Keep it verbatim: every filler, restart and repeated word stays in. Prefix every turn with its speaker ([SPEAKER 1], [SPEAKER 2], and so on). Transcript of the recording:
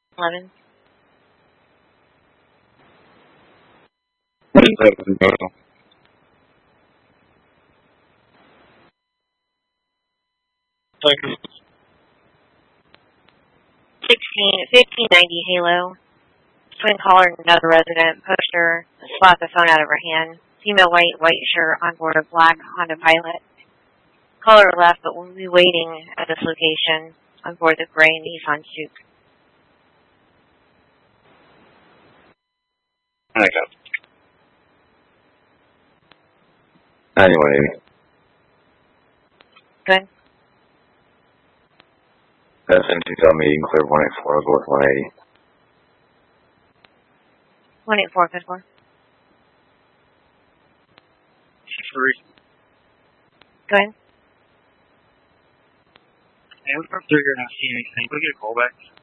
[SPEAKER 1] eleven. Sixteen fifteen ninety Halo. Twin caller, another resident. Pushed her, slapped the phone out of her hand. Female white, white shirt on board a black Honda Pilot. Caller left, but we'll be waiting at this location on board the gray Nissan Juke.
[SPEAKER 2] Okay. ninety-one eighty.
[SPEAKER 1] Good.
[SPEAKER 2] That's in two tell me you can clear one eight four, I'll go with one eighty.
[SPEAKER 1] one eight four, good for.
[SPEAKER 3] Three.
[SPEAKER 1] Go ahead.
[SPEAKER 3] Hey, we're through here not seeing anything. Can we get a call back?